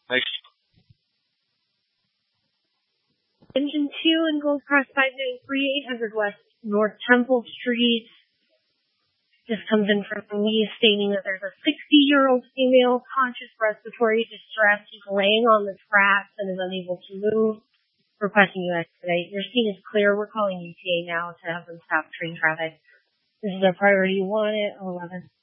Thanks. Engine 2 in Gold Cross 5938, 800 West North Temple Street. This comes in from me stating that there's a 60-year-old female conscious respiratory distress who's laying on the tracks and is unable to move. Requesting you expedite. Your scene is clear. We're calling UTA now to have them stop train traffic. This is our priority 1 at 11.